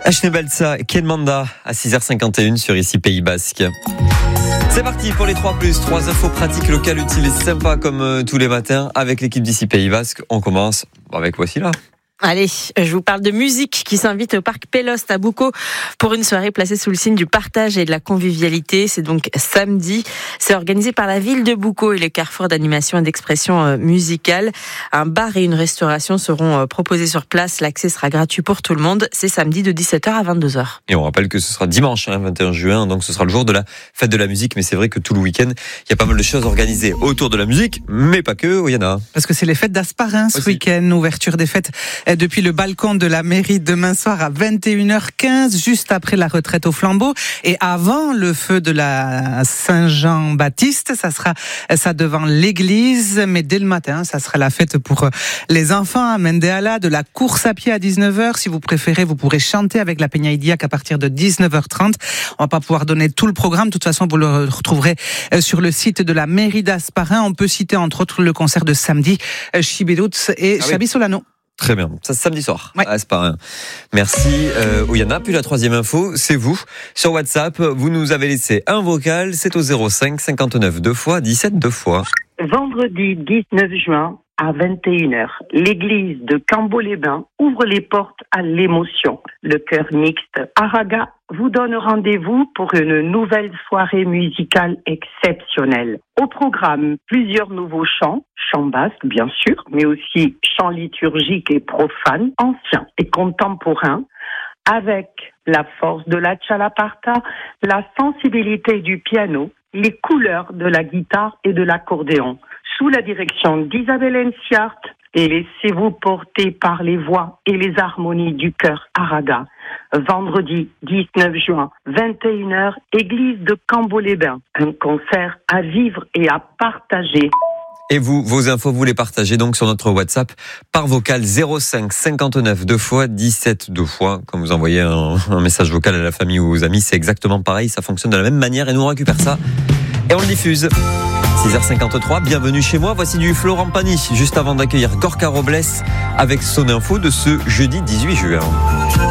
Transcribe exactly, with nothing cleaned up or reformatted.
Ashnebelsa, Kenmanda à six heures cinquante et une sur ici Pays Basque. C'est parti pour les trois plus, trois infos pratiques, locales, utiles et sympas comme euh, tous les matins avec l'équipe d'ici Pays Basque. On commence avec voici là. Allez, je vous parle de musique qui s'invite au parc Péloste à Boucau pour une soirée placée sous le signe du partage et de la convivialité. C'est donc samedi. C'est organisé par la ville de Boucau et le carrefour d'animation et d'expression musicale. Un bar et une restauration seront proposés sur place. L'accès sera gratuit pour tout le monde. C'est samedi de dix-sept heures à vingt-deux heures. Et on rappelle que ce sera dimanche, hein, vingt et un juin, donc ce sera le jour de la fête de la musique. Mais c'est vrai que tout le week-end, il y a pas mal de choses organisées autour de la musique, mais pas que, oh, il y en a. Parce que c'est les fêtes d'Asparin ce Aussi. week-end, ouverture des fêtes depuis le balcon de la mairie demain soir à vingt et une heures quinze, juste après la retraite au flambeau et avant le feu de la Saint-Jean-Baptiste. Ça sera ça devant l'église, mais dès le matin, ça sera la fête pour les enfants à Mendeala, de la course à pied à dix-neuf heures. Si vous préférez, vous pourrez chanter avec la Peña Idiac à partir de dix-neuf heures trente. On va pas pouvoir donner tout le programme. De toute façon, vous le retrouverez sur le site de la mairie d'Asparin. On peut citer entre autres le concert de samedi, Chibidoutz et Ah oui. Chabi Solano. Très bien, ça c'est samedi soir, Ouais. ah, c'est pas rien. Merci euh, Oyana. Puis la troisième info, c'est vous. Sur WhatsApp, vous nous avez laissé un vocal, c'est au zéro cinq cinquante-neuf deux fois dix-sept deux fois. Vendredi dix-neuf juin à vingt et une heures, l'église de Cambo-les-Bains ouvre les portes à l'émotion. Le chœur mixte Araga vous donne rendez-vous pour une nouvelle soirée musicale exceptionnelle. Au programme, plusieurs nouveaux chants, chants basques bien sûr, mais aussi chants liturgiques et profanes, anciens et contemporains, avec la force de la chalaparta, la sensibilité du piano, les couleurs de la guitare et de l'accordéon, sous la direction d'Isabelle Enciart, et laissez-vous porter par les voix et les harmonies du chœur Araga. Vendredi dix-neuf juin, vingt et une heures, église de Cambo-les-Bains. Un concert à vivre et à partager. Et vous, vos infos, vous les partagez donc sur notre WhatsApp par vocal zéro cinq cinquante-neuf deux fois dix-sept deux fois. Quand vous envoyez un, un message vocal à la famille ou aux amis, c'est exactement pareil, ça fonctionne de la même manière et nous on récupère ça et on le diffuse. six heures cinquante-trois, bienvenue chez moi. Voici du Florent Pagny, juste avant d'accueillir Gorka Robles avec son info de ce jeudi dix-huit juin.